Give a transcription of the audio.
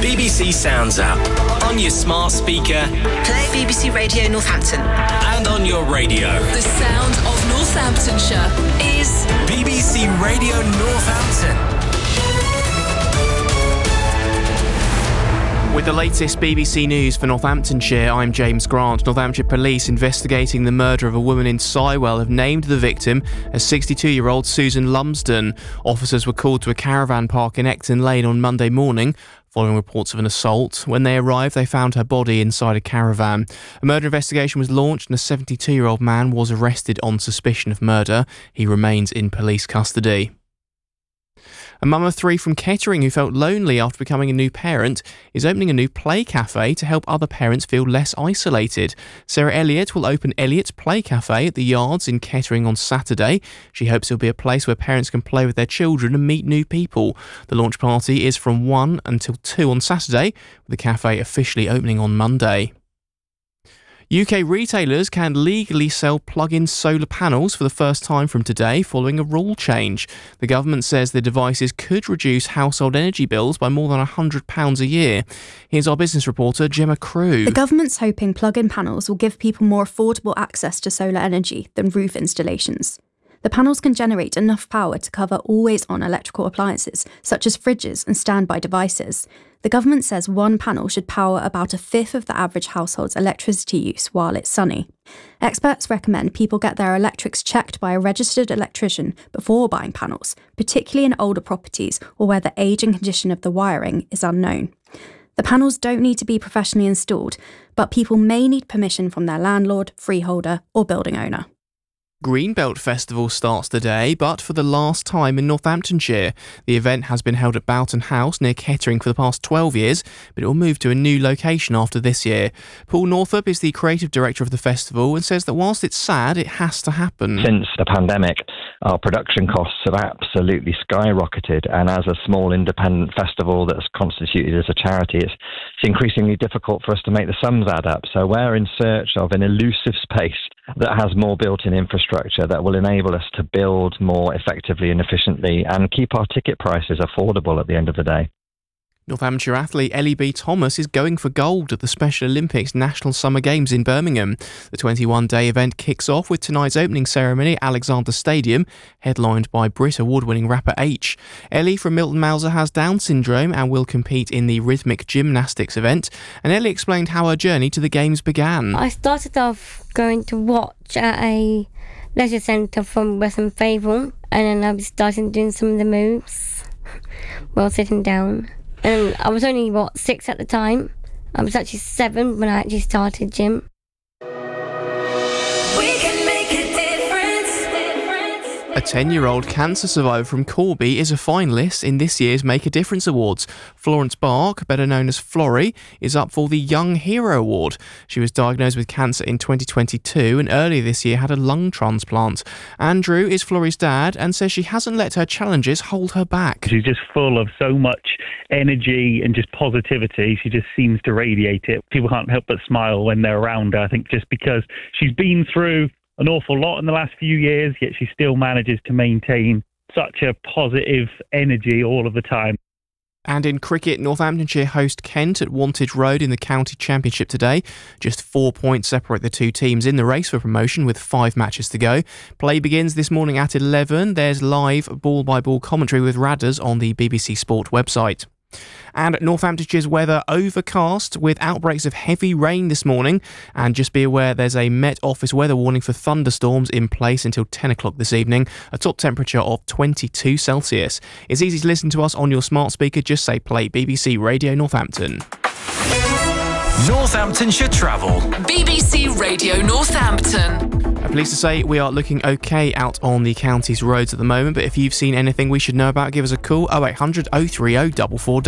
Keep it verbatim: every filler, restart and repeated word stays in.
B B C Sounds app. On your smart speaker. Play B B C Radio Northampton. And on your radio. The sound of Northamptonshire is B B C Radio Northampton. With the latest B B C News for Northamptonshire, I'm James Grant. Northamptonshire Police investigating the murder of a woman in Sywell have named the victim as sixty-two-year-old Susan Lumsden. Officers were called to a caravan park in Ecton Lane on Monday morning following reports of an assault. When they arrived, they found her body inside a caravan. A murder investigation was launched and a seventy-two-year-old man was arrested on suspicion of murder. He remains in police custody. A mum of three from Kettering who felt lonely after becoming a new parent is opening a new play cafe to help other parents feel less isolated. Sarah Elliott will open Elliott's Play Cafe at the Yards in Kettering on Saturday. She hopes it'll be a place where parents can play with their children and meet new people. The launch party is from one until two on Saturday, with the cafe officially opening on Monday. U K retailers can legally sell plug-in solar panels for the first time from today following a rule change. The government says the devices could reduce household energy bills by more than one hundred pounds a year. Here's our business reporter, Gemma Crew. The government's hoping plug-in panels will give people more affordable access to solar energy than roof installations. The panels can generate enough power to cover always-on electrical appliances, such as fridges and standby devices. The government says one panel should power about a fifth of the average household's electricity use while it's sunny. Experts recommend people get their electrics checked by a registered electrician before buying panels, particularly in older properties or where the age and condition of the wiring is unknown. The panels don't need to be professionally installed, but people may need permission from their landlord, freeholder or building owner. Greenbelt Festival starts today, but for the last time in Northamptonshire. The event has been held at Boughton House near Kettering for the past twelve years, but it will move to a new location after this year. Paul Northup is the creative director of the festival and says that whilst it's sad, it has to happen. Since the pandemic, our production costs have absolutely skyrocketed, and as a small independent festival that's constituted as a charity, it's, it's increasingly difficult for us to make the sums add up. So we're in search of an elusive space that has more built-in infrastructure that will enable us to build more effectively and efficiently and keep our ticket prices affordable at the end of the day. Northamptonshire athlete Ellie B. Thomas is going for gold at the Special Olympics National Summer Games in Birmingham. The twenty-one day event kicks off with tonight's opening ceremony at Alexander Stadium, headlined by Brit award-winning rapper H. Ellie from Milton Mauser has Down syndrome and will compete in the rhythmic gymnastics event. And Ellie explained how her journey to the Games began. I started off going to watch at a leisure centre from Western Fable, and then I started doing some of the moves while sitting down. And I was only, what, six at the time. I was actually seven when I actually started gym. A ten-year-old cancer survivor from Corby is a finalist in this year's Make a Difference Awards. Florence Bark, better known as Florrie, is up for the Young Hero Award. She was diagnosed with cancer in twenty twenty-two and earlier this year had a lung transplant. Andrew is Florrie's dad and says she hasn't let her challenges hold her back. She's just full of so much energy and just positivity. She just seems to radiate it. People can't help but smile when they're around her, I think, just because she's been through an awful lot in the last few years, yet she still manages to maintain such a positive energy all of the time. And in cricket, Northamptonshire host Kent at Wantage Road in the county championship today. Just four points separate the two teams in the race for promotion with five matches to go. Play begins this morning at eleven. There's live ball-by-ball commentary with Radders on the B B C Sport website. And Northamptonshire's weather overcast with outbreaks of heavy rain this morning. And just be aware there's a Met Office weather warning for thunderstorms in place until ten o'clock this evening. A top temperature of twenty-two Celsius. It's easy to listen to us on your smart speaker. Just say play B B C Radio Northampton. Northamptonshire Travel. B B C Radio Northampton. I'm pleased to say we are looking okay out on the county's roads at the moment, but if you've seen anything we should know about, give us a call oh eight hundred oh three oh four four.